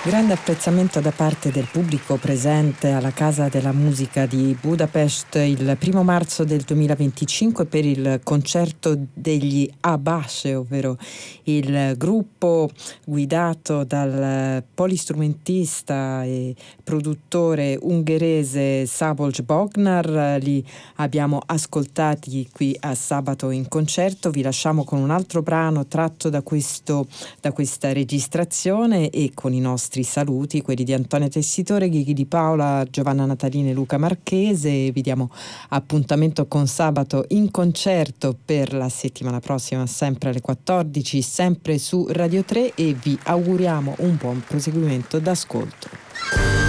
Grande apprezzamento da parte del pubblico presente alla Casa della Musica di Budapest il 1° marzo del 2025 per il concerto degli Abase, ovvero il gruppo guidato dal polistrumentista e produttore ungherese Szabolcs Bognár. Li abbiamo ascoltati qui a Sabato in Concerto. Vi lasciamo con un altro brano tratto da questa registrazione e con i nostri saluti, quelli di Antonio Tessitore, Ghighi di Paola, Giovanna Natalini e Luca Marchese. Vi diamo appuntamento con Sabato in Concerto per la settimana prossima, sempre alle 14, sempre su Radio 3, e vi auguriamo un buon proseguimento d'ascolto.